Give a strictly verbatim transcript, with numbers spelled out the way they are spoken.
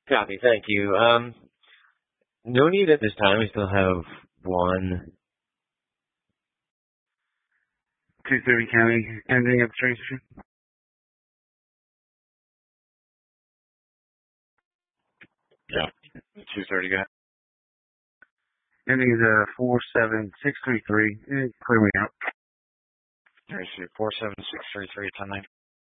Copy. Thank you. Um, no need at this time. We still have one. two thirty County. Anything at the train station? Yeah. two thirty, go ahead. Ending is uh, four seven six three three. Eh, clear me out. All right, so four seven six three three, ten nine.